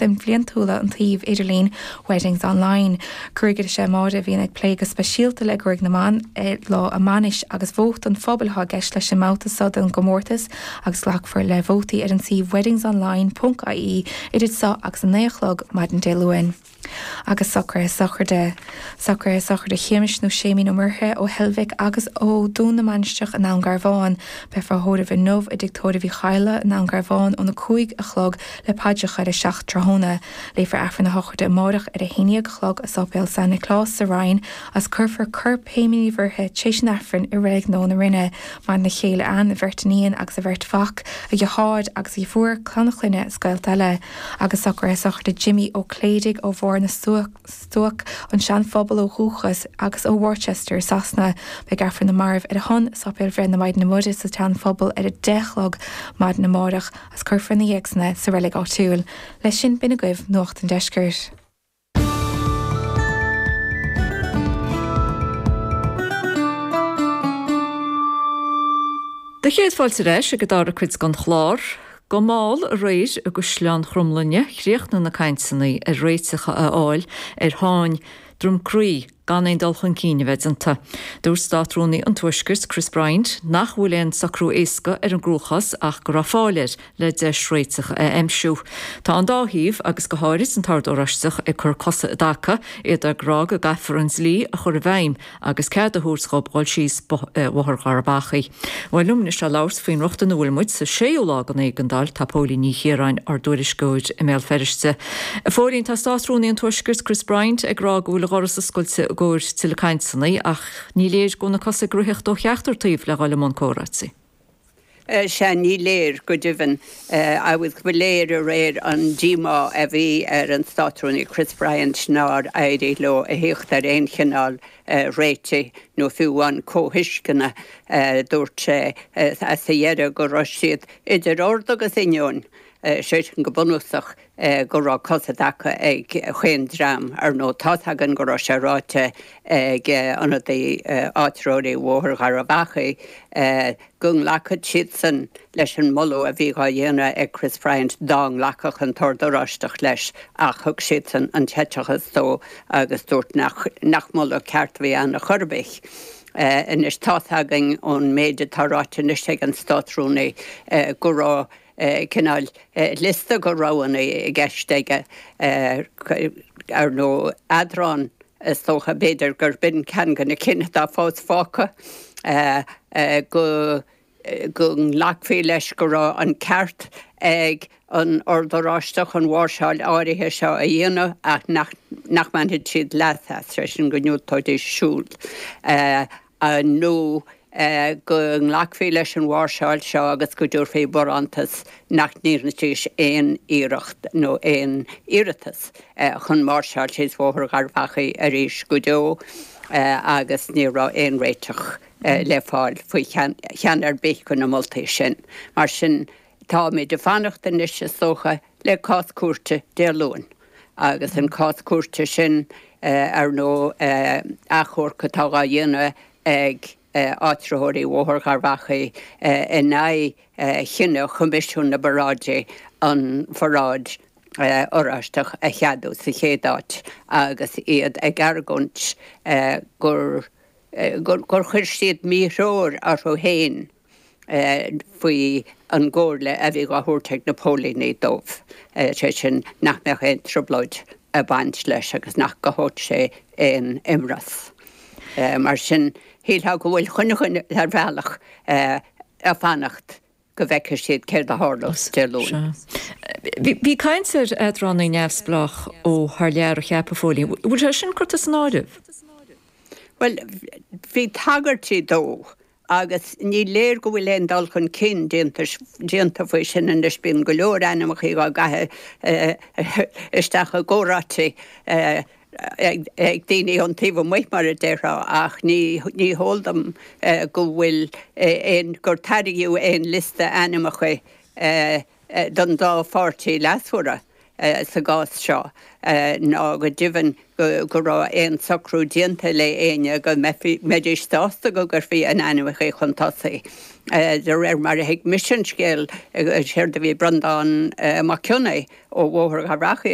den bliantúla an taobh Idirlín Weddings Online. Cúrgad sé máide bhíon ag plé go speisialta le gurig na man lá a manis agus bhót an fphobal gceist leis sem máta sad an gomórtas agus ghlachfar le bhótaí ar an taobh weddingsonline.ie idir sa agus an néachlog maid an déluin. Agus soccer de chéimiis nó séimi nó murthe ó Helvic agus ó dún na manisteach an ná Garbháin be farthóda bh nómh i dictóda bhí chaile ná Garbháin ó na cuaig a chlog le paideach ar a seach trahona léfar efar na hochirde mórach ar a héineag chlog a sopéal Santa Claus sa Ryan as curfar curp héimií bhirthe tééis an efrin i réig nó na rinne man na chéile an a bhirtaníon agus a bhirt fach a gheáid agus i fuair clonachluine scail teile agus soccer de Jimmy ó Cléidig ó bhór na stoach an sean phobal ó Rúchas agus ó Worcester sasna be gafar na marv ar a hon sopéil bhrein na maid na muide sa tean phobal ar a dechlog maid na mórach as curfar na dhéagsna sa réig áitiúil. Leis sin bina goibh nuacht an deiscirt. De chéad fáilte réis a go dára cuid gan chlár, go máil a réir agus sleán chromlanne chríochna na caintsannaí a réitecha a áil ar tháin drum crí gan ein dulchan cíine vedanta. Dúr státrúnaí an tuisgurt Chris Bryant nach bhfuil sacrú éasca ar an grúchas ach go rafáilir le de sréiteach a emsú. Tá an dáhíomh agus go háiris an tard órasteach i chur cosa a dacha iad a grág a gafar an slí a chur a bhaim agus cead a húscop gáil síos bhthar Garabachaí. Bhil lumna se lás faoin rochta na bhfuilmuid sa séolá an éigendal tapólaí ní chéráin ar dúiris góid i mé feriste. A fórínn tá státrúnaí an tuisgurt Chris Bryant ag grág bhfuil goras a scoilte góir til caintsannaí ach ní léir gona cosa grútheach do cheachtartaíomh le gáile món córáí. Se ní léir go dibhann agus go léir a réir an díma a bhí ar an státrúnaí Chris Bryant snáir éidir le a héocht ar éon cheanál réite nó fiúháin cóhiiscinna dúirt sé a sa dhéire go roisiad idir ordagus inniuin. Séitin go bunúsach go rá cosa dacha ag chuin drám ar nó tátagan go rá sé ráte ag anna átróí bhthar Garabachaí gung lachad siad san leis an mollú a bhí gá dhéana ag Chris Bryant dang lachach an tordaráisteach leis a thug siad san an teitechas dó agus dúirt nach mollú ceart bhí an na churbich. Inis tátagan ón méide táráte is ag an státrúnaí go rá cinál lista go ráhanna i gceiste ar nó adrán tócha béidir gur bin cean gan na cinenne dá fás fácha go lachfaí leis go rá an ceart ag an ordaráisteach an bhharsáil áirithe seo a dhéanamh ach nach manid siad leathas leis an go nniuútáid siúil nó go lachfaí leis an bhharsáil seo agus go dúr fé borantas nach níornatíos éon iirecht nó éon iiritas chun marsáil síos bhthar Garabachaí a rís go deo agus ní rá éon réiteach le fáil faoi cheanar bích na moltaí sin. Mar sin tá mé de fannachta níos socha le cás cuairte déalúin agus an cás cuairte sin ar nó achúir go tá gá dhéanamh ag átróirí bhthar Garabachaí in chinne chumisisiún na baráide an forráid óráisteach a cheadú sa chéadáit agus iad ag argont gur chuir siad míthreoir ar ó héin faoi an ggóirle a bhí go thuirteag Napóleonaí dómh sé sin nach meach éon trobloid a baint leis agus nach go háit sé éon imras. Mar sin híltha go bhfuil chuine ar bhealach a fannacht go bhheiceir siad céir a hálas déalúin. Bhí caiintear adránna neamhsplach ó th lear a cheapafólaí. Bhfuil sé sin chuirta snáidh? Well, bhí tagartí dó agus ní léir go bhfuil éon dul chun cin déanta faoi sin an is bíon go leor animachaí go gathe isteach a ggórátaí ag daoine an taobh muid mar a deire ach ní hóldam go bhfuil gur tariú éon lista animacha don dá fáirtí leasúra sa gás seo ná go dibhann go rá éon sacrú dianta le aine go méidir stásta go gur bhí an animacha chun tosaí. Der mar a heag mission scéal séir de bhí brandán Maccionnaí ó bhthar Garabachaí